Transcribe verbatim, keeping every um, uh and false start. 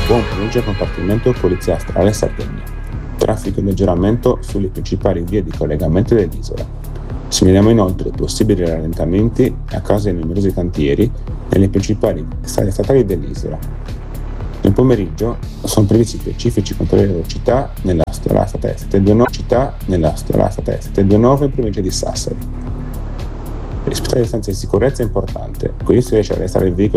Buon pomeriggio al compartimento Polizia Stradale Sardegna. Traffico in leggeramento sulle principali vie di collegamento dell'isola. Segnaliamo inoltre possibili rallentamenti a causa dei numerosi cantieri nelle principali strade statali dell'isola. Nel pomeriggio sono previsti specifici controlli di velocità nella strada statale settecentoventinove città nella strada statale settecentoventinove in provincia di Sassari. Rispettare le distanze di sicurezza è importante, quindi si riesce a restare il veicolo